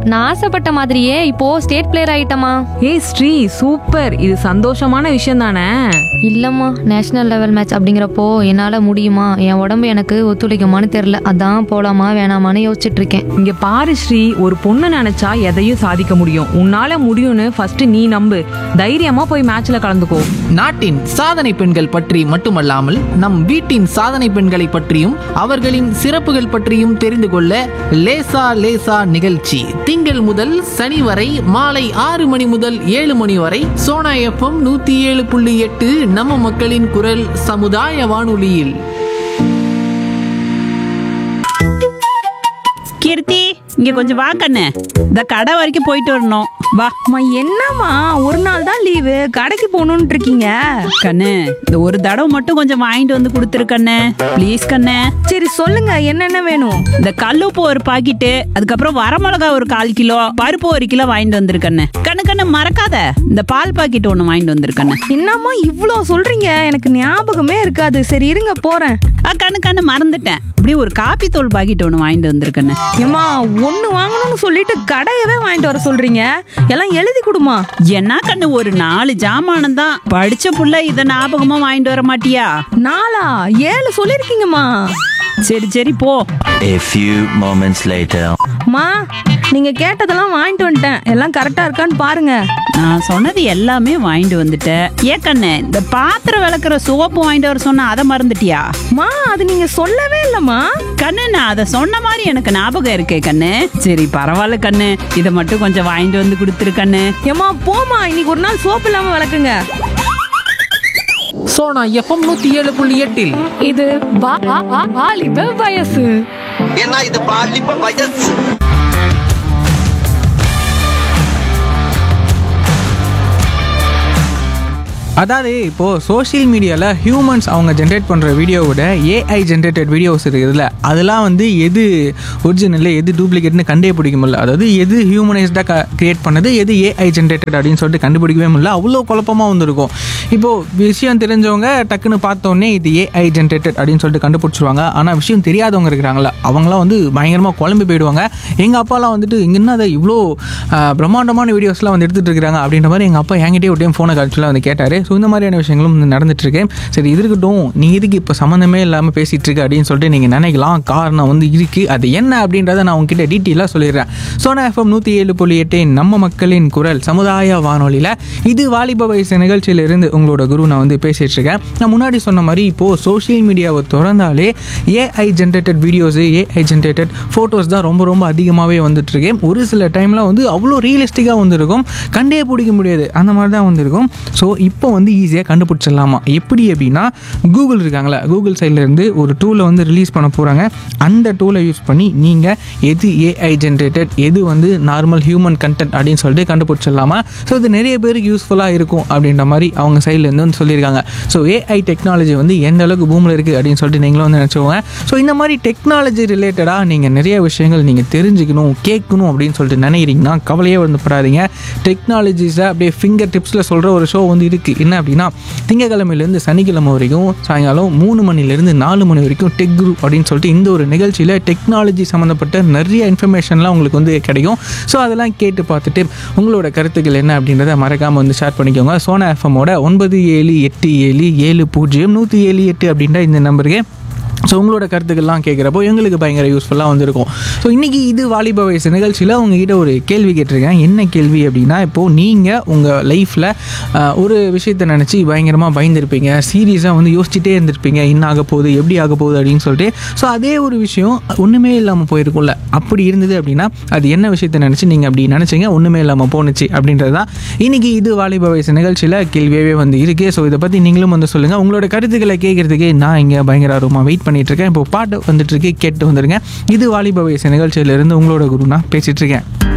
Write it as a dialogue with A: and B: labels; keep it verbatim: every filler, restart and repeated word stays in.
A: நான் ஆசைப்பட்ட மாதிரியே இப்போ ஸ்டேட் பிளேயர் ஆயிட்டமா.
B: ஏய் ஸ்ரீ, சூப்பர். இது சந்தோஷமான விஷயம் தானே?
A: இல்லம்மா, நேஷனல் லெவல் மேட்ச் அப்படிங்கிறப்போ என்னால முடியுமா, என் உடம்பு எனக்கு ஒத்துழைக்குமான்னு தெரியல. அதான் போலாமா வேணாமான்னு யோசிச்சுட்டு இருக்கேன்.
B: இங்க பாரு ஸ்ரீ, ஒரு பொண்ணு நினைச்சா எதையும் சாதிக்க முடியும். உன்னால முடியும்னு ஃபர்ஸ்ட் நீ நம்பு. தைரியமா போய் மேட்ச்ல கலந்துக்கோ.
C: நாட்டின் சாதனை பெண்கள் பற்றி மட்டுமல்லாமல் நம் வீட்டின் சாதனை பெண்களை பற்றியும் அவர்களின் சிறப்புகள் பற்றியும் தெரிந்து கொள்ள லேசா லேசா நிகழ்ச்சி திங்கள் முதல் சனி வரை மாலை ஆறு மணி முதல் ஏழு மணி வரை சோனா எஃப்எம் நூத்தி ஏழு புள்ளி எட்டு நம்ம மக்களின் குரல் சமுதாய வானொலியில்.
D: கீர்த்தி, இங்க கொஞ்சம் வா கண்ணு. இந்த கடை வரைக்கும் போயிட்டு வரணும், வா.
E: அம்மா என்னம்மா, ஒரு நாள் தான் லீவு, கடைக்கு போகணும்னு இருக்கீங்க?
D: கண்ணு, இந்த ஒரு தடவை மட்டும் கொஞ்சம் வாங்கிட்டு வந்து கொடுத்துரு கண்ணு, ப்ளீஸ் கண்ணு.
E: சரி சொல்லுங்க, என்னென்ன வேணும்?
D: இந்த கல்லுப்பு ஒரு பாக்கெட்டு, அதுக்கப்புறம் வரமிளகா ஒரு கால் கிலோ, பருப்பு ஒரு கிலோ வாங்கிட்டு வந்துரு கண்ணு. கண்ணு கண்ணு மறக்காத, இந்த பால் பாக்கெட் ஒன்று வாங்கிட்டு வந்துரு கண்ணு.
E: என்னம்மா இவ்வளோ சொல்றீங்க, எனக்கு ஞாபகமே இருக்காது. சரி இருங்க போறேன்.
D: ஆ கண்ணு கண்ணு மறந்துட்டேன். இப்படி ஒரு காப்பி தூள் பாக்கெட் ஒன்று வாங்கிட்டு வந்துரு கண்ணு.
E: ஏம்மா ஒண்ணு வாங்கணும்னு சொல்லிட்டு கடையவே வாங்கிட்டு வர சொல்றீங்க, எல்லாம் எழுதி கொடுமா.
D: என்ன கண்ணு, ஒரு நாலு ஜாமானம் தான், படிச்ச புள்ள இதை ஞாபகமா வாங்கிட்டு வர மாட்டியா?
E: நாலா ஏழு சொல்லிருக்கீங்கம்மா.
D: சரி சரி போ.
F: A few moments later.
E: மா, நீங்க கேட்டதெல்லாம் வாங்கிட்டு வந்துட்டேன், எல்லாம் கரெக்டா இருக்கான்னு பாருங்க.
D: நான் சொன்னது எல்லாமே வாங்கிட்டு வந்துட்டேன். ஏன் கண்ணு, இந்த பாத்திரம் விளக்குற சோப்பு வாங்கிட்டு வர சொன்ன, அதை மறந்துட்டியா?
E: மா அது நீங்க சொல்லவே இல்லம்மா.
D: கண்ணு, நான் அதை சொன்ன மாதிரி எனக்கு ஞாபகம் இருக்கே கண்ணு. சரி பரவாயில்ல கண்ணு, இதை மட்டும் கொஞ்சம் வாங்கிட்டு வந்து கொடுத்துரு கண்ணு.
E: ஏமா போமா, இன்னைக்கு ஒரு நாள் சோப்பு இல்லாம விளக்குங்க.
C: சோனா எஃப்எம் நூத்தி ஏழு புள்ளி எட்டில்
A: இது வா- வா- வா- வாலிப வயசு.
G: ஏன்னா இது பாலிப்ப வயசு.
H: அதாவது இப்போது சோஷியல் மீடியாவில் ஹியூமன்ஸ் அவங்க ஜென்ரேட் பண்ணுற வீடியோவோட ஏஐ ஜென்ரேட்டட் வீடியோஸ் இருக்குதுல்ல, அதெல்லாம் வந்து எது ஒரிஜினல் எது டூப்ளிகேட்னு கண்டே பிடிக்க முடியல. அதாவது எது ஹியூமனைஸ்டாக க கிரியேட் பண்ணது, எது ஏஐ ஜென்ரேட்டட் அப்படின்னு சொல்லிட்டு கண்டுபிடிக்கவே முடியல. அவ்வளோ குழப்பமாக வந்துருக்கும். இப்போது விஷயம் தெரிஞ்சவங்க டக்குன்னு பார்த்தோன்னே இது ஏஐ ஜென்ரேட்டட் அப்படின்னு சொல்லிட்டு கண்டுபிடிச்சிருவாங்க. ஆனால் விஷயம் தெரியாதவங்க இருக்கிறாங்களா, அவங்களாம் வந்து பயங்கரமாக குழம்பு போயிடுவாங்க. எங்கள் அப்பாலாம் வந்துட்டு இங்கே என்ன அதை இவ்வளோ பிரம்மாண்டமான வீடியோஸ்லாம் வந்து எடுத்துகிட்டு இருக்கிறாங்க அப்படின்ற மாதிரி எங்கள் அப்பா என்கிட்டே ஒரு டைம் ஃபோனை காட்சிலாம் வந்து கேட்டார். ஸோ இந்த மாதிரியான விஷயங்களும் நடந்துட்டுருக்கு. சரி இது இருக்கட்டும், நீ இதுக்கு இப்போ சம்மந்தமே இல்லாமல் பேசிகிட்டு இருக்கு அப்படின்னு சொல்லிட்டு நீங்கள் நினைக்கலாம். காரணம் வந்து இருக்குது, அது என்ன அப்படின்றத நான் உங்ககிட்ட டீட்டெயிலாக சொல்லிடுறேன். சோனா எஃப்எம் நூற்றி ஏழு புள்ளி எட்டு நம்ம மக்களின் குரல் சமுதாய வானொலியில் இது வாலிப வயசு நிகழ்ச்சியிலிருந்து உங்களோட குரு நான் வந்து பேசிகிட்டு இருக்கேன். நான் முன்னாடி சொன்ன மாதிரி இப்போது சோஷியல் மீடியாவை திறந்தாலே AI generated videos, AI generated photos தான் ரொம்ப ரொம்ப அதிகமாகவே வந்துட்டுருக்கு. ஒரு சில டைமில் வந்து அவ்வளோ ரியலிஸ்டிக்காக வந்துருக்கும், கண்டே பிடிக்க முடியாது, அந்த மாதிரி தான் வந்துருக்கும். ஸோ இப்போ வந்து ஈஸியாக கண்டுபிடிச்சிடலாமா எப்படி அப்படின்னா, கூகுள் இருக்காங்களா, கூகுள் சைட்லேருந்து ஒரு டூலை வந்து ரிலீஸ் பண்ண போகிறாங்க. அந்த டூலை யூஸ் பண்ணி நீங்கள் எது ஏஐ ஜென்ரேட்டட் எது வந்து நார்மல் ஹியூமன் கண்டென்ட் அப்படின்னு சொல்லிட்டு கண்டுபிடிச்சிடலாமா. ஸோ இது நிறைய பேருக்கு யூஸ்ஃபுல்லாக இருக்கும் அப்படின்ற மாதிரி அவங்க சைட்லேருந்து வந்து சொல்லியிருக்காங்க. ஸோ ஏஐ டெக்னாலஜி வந்து எந்த அளவுக்கு பூமில் இருக்குது அப்படின்னு சொல்லிட்டு நீங்களும் வந்து நினச்சோங்க. ஸோ இந்த மாதிரி டெக்னாலஜி ரிலேட்டடாக நீங்கள் நிறைய விஷயங்கள் நீங்கள் தெரிஞ்சுக்கணும் கேட்கணும் அப்படின்னு சொல்லிட்டு நினைக்கிறீங்கன்னா கவலையே வந்து படாதீங்க. டெக்னாலஜிஸை அப்படியே ஃபிங்கர் டிப்ஸில் சொல்கிற ஒரு ஷோ வந்து இருக்குது. என்ன அப்படின்னா, திங்கக்கிழமையிலேருந்து சனிக்கிழமை வரைக்கும் சாயங்காலம் மூணு மணிலேருந்து நாலு மணி வரைக்கும் டெக் குரூப் அப்படின்னு சொல்லிட்டு இந்த ஒரு நிகழ்ச்சியில் டெக்னாலஜி சம்மந்தப்பட்ட நிறைய இன்ஃபர்மேஷன்லாம் உங்களுக்கு வந்து கிடைக்கும். ஸோ அதெல்லாம் கேட்டு பார்த்துட்டு உங்களோட கருத்துக்கள் என்ன அப்படின்றத மறக்காமல் வந்து ஷேர் பண்ணிக்கோங்க. சோனா எஃப்எம்மோட ஒன்பது ஏழு எட்டு ஏழு ஏழு பூஜ்ஜியம் நூற்றி ஏழு எட்டு அப்படின்ற இந்த நம்பருக்கு ஸோ உங்களோட கருத்துக்கள்லாம் கேட்குறப்போ எங்களுக்கு பயங்கர யூஸ்ஃபுல்லாக வந்திருக்கும். ஸோ இன்றைக்கி இது வாலிப வயசு நிகழ்ச்சியில் உங்ககிட்ட ஒரு கேள்வி கேட்டிருக்கேன். என்ன கேள்வி அப்படின்னா, இப்போது நீங்கள் உங்கள் லைஃப்பில் ஒரு விஷயத்தை நினச்சி பயங்கரமாக பயந்துருப்பீங்க, சீரியஸாக வந்து யோசிச்சுட்டே இருந்திருப்பீங்க, என்ன ஆக போகுது எப்படி ஆக போகுது அப்படின்னு சொல்லிட்டு. ஸோ அதே ஒரு விஷயம் ஒன்றுமே இல்லாமல் போயிருக்கும்ல, அப்படி இருந்தது அப்படின்னா அது என்ன விஷயத்தை நினச்சி நீங்கள் அப்படி நினச்சிங்க ஒன்றுமே இல்லாமல் போணுச்சு அப்படின்றது தான் இன்றைக்கி இது வாலிப வயசு நிகழ்ச்சியில் கேள்வியாகவே வந்து இருக்குது. ஸோ இதை பற்றி நீங்களும் வந்து சொல்லுங்கள். உங்களோட கருத்துக்களை கேட்குறதுக்கு நான் இங்கே பயங்கர ஆர்வமாக வெயிட் பண்ணிட்டு இருக்கேன். இப்போ பாட்டு வந்துட்டு இருக்கு, கேட்டு வந்துருங்க. இது வாலிப வயசு நிகழ்ச்சியிலிருந்து உங்களோட குரு நான் பேசிட்டு இருக்கேன்.